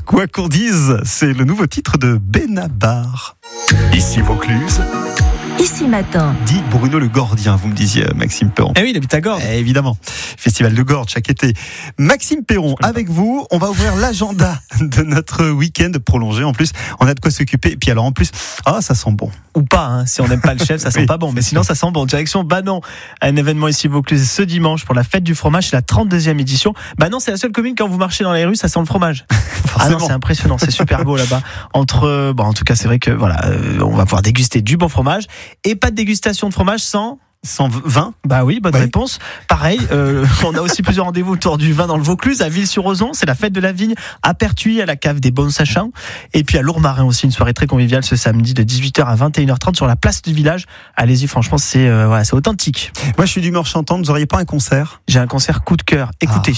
Quoi qu'on dise, c'est le nouveau titre de Benabar. Ici Vaucluse. Ici Matin. Dit Bruno Le Gordien, vous me disiez, Maxime Perron. Eh oui, il habite à Gordes. Évidemment. Festival de Gordes chaque été. Maxime Perron, avec vous, on va ouvrir l'agenda de notre week-end prolongé. En plus, on a de quoi s'occuper. Et puis alors, en plus, ça sent bon. Ou pas, hein. Si on n'aime pas le chef, ça sent pas bon. Mais sinon, ça sent bon. Direction Banon. Un événement ici Vaucluse ce dimanche pour la fête du fromage. C'est la 32e édition. Banon, c'est la seule commune quand vous marchez dans les rues, ça sent le fromage. Ah non, c'est impressionnant. C'est super beau là-bas. En tout cas, c'est vrai que on va pouvoir déguster du bon fromage et pas de dégustation de fromage sans vin. Bah oui, bonne réponse. Pareil, on a aussi plusieurs rendez-vous autour du vin dans le Vaucluse, à Ville-sur-Ozon, c'est la fête de la vigne, à Pertuis, à la cave des Bons Sachins, et puis à Lourmarin aussi, une soirée très conviviale ce samedi de 18h à 21h30 sur la place du village. Allez-y, franchement, c'est authentique. Moi, je suis d'humeur chantante, vous auriez pas un concert ? J'ai un concert coup de cœur, écoutez.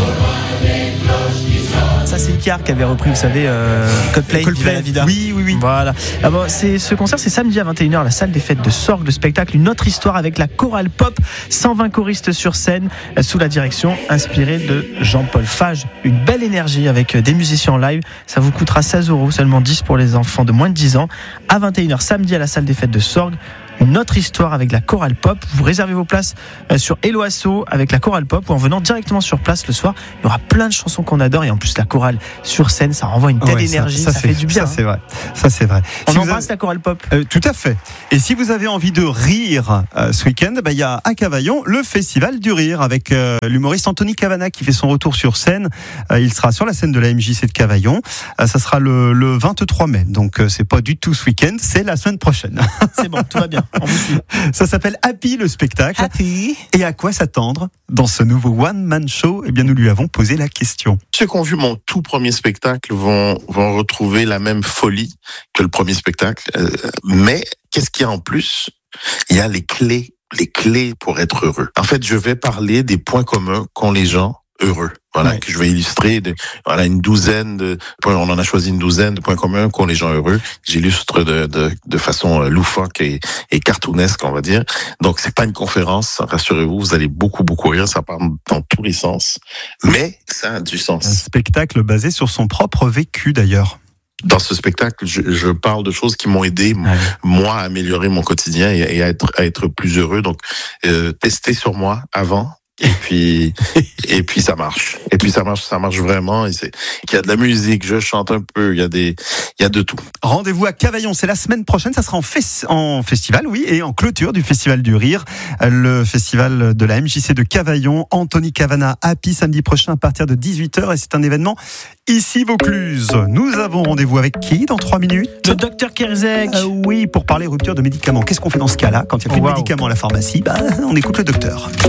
Ça, c'est Kiar qui avait repris, vous savez, Coldplay. Viva la Vida. Oui. Voilà. Ce concert, c'est samedi à 21h à la salle des fêtes de Sorgues. Le spectacle, une autre histoire avec la chorale pop. 120 choristes sur scène, sous la direction inspirée de Jean-Paul Fage. Une belle énergie avec des musiciens en live. Ça vous coûtera 16 €, seulement 10 pour les enfants de moins de 10 ans. À 21h samedi à la salle des fêtes de Sorgues. Une autre histoire avec la chorale pop. Vous réservez vos places sur Hello Asso avec la chorale pop ou en venant directement sur place le soir. Il y aura plein de chansons qu'on adore et en plus la chorale sur scène, ça renvoie une telle énergie, ça fait du bien. Ça c'est vrai. On embrasse la chorale pop. Tout à fait. Et si vous avez envie de rire ce week-end, il y a à Cavaillon le Festival du Rire avec l'humoriste Anthony Cavana qui fait son retour sur scène. Il sera sur la scène de la MJC de Cavaillon. Ça sera le 23 mai. Donc c'est pas du tout ce week-end, c'est la semaine prochaine. C'est bon, tout va bien. Ça s'appelle Happy le spectacle. Happy. Et à quoi s'attendre dans ce nouveau one-man show ? Eh bien, nous lui avons posé la question. Ceux qui ont vu mon tout premier spectacle vont retrouver la même folie que le premier spectacle. Mais qu'est-ce qu'il y a en plus ? Il y a les clés pour être heureux. En fait, je vais parler des points communs qu'ont les gens heureux. Que je vais illustrer une douzaine de points. On en a choisi une douzaine de points communs qu'ont les gens heureux. J'illustre de façon loufoque et cartoonesque, on va dire. Donc c'est pas une conférence, rassurez-vous, vous allez beaucoup rire, ça part dans tous les sens. Mais ça a du sens. Un spectacle basé sur son propre vécu d'ailleurs. Dans ce spectacle, je parle de choses qui m'ont aidé, moi, à améliorer mon quotidien et à être plus heureux. Donc testez sur moi avant. Et puis ça marche. Et puis ça marche vraiment. Il y a de la musique, je chante un peu, il y a de tout. Rendez-vous à Cavaillon, c'est la semaine prochaine, ça sera en festival, et en clôture du Festival du Rire, le festival de la MJC de Cavaillon. Anthony Cavana, Happy, samedi prochain à partir de 18h, et c'est un événement ici Vaucluse. Nous avons rendez-vous avec qui dans 3 minutes ? Le docteur Kerzek. Oui, pour parler rupture de médicaments. Qu'est-ce qu'on fait dans ce cas-là quand il n'y a plus de médicaments à la pharmacie ? On écoute le docteur.